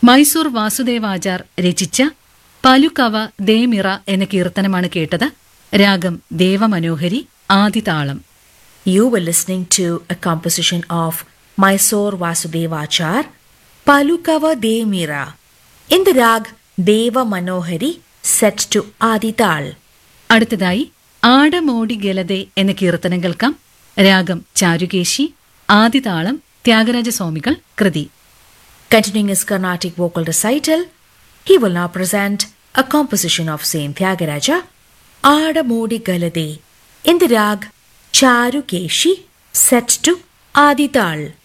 മൈസൂർ വാസുദേവാചാർ രചിച്ച പലുകവ ദേമിറ എന്ന കീർത്തനമാണ് കേട്ടത്. രാഗം ദേവമനോഹരി, ആദിതാളം. You were listening to a composition of Mysore Vasudevachar, Palukava De Mira, in the rag Deva Manohari, set to Adital. അടുത്തതായി ആടമോടി ഗലതെ എന്ന കീർത്തനം കേൾക്കാം. രാഗം ചാരുകേശി, ആദിതാളം ത്യാഗരാജസ്വാമികൾ കൃതി. Continuing his Carnatic vocal recital, he will now present a composition of Saint Tyagaraja, Adamodi Galade, in the rag Charukeshi, set to Adital.